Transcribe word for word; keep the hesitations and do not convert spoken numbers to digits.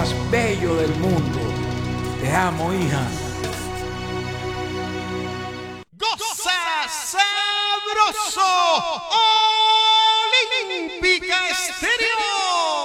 más bello del mundo. Te amo, hija. ¡Goza sabroso!